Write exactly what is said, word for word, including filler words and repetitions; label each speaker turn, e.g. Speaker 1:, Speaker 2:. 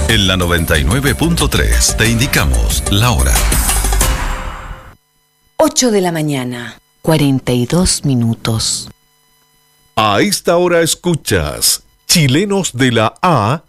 Speaker 1: En la noventa y nueve punto tres te indicamos la hora.
Speaker 2: ocho de la mañana, cuarenta y dos minutos.
Speaker 3: A esta hora escuchas Chilenos de la A